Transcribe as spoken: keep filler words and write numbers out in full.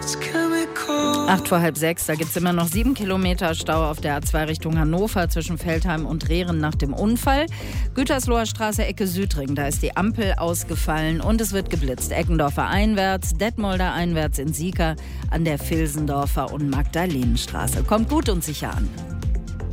Acht vor halb sechs, da gibt es immer noch sieben Kilometer Stau auf der A zwei Richtung Hannover zwischen Veltheim und Rehren nach dem Unfall. Gütersloher Straße, Ecke Südring, da ist die Ampel ausgefallen und es wird geblitzt. Eckendorfer einwärts, Detmolder einwärts in Sieker an der Vilsendorfer und Magdalenenstraße. Kommt gut und sicher an.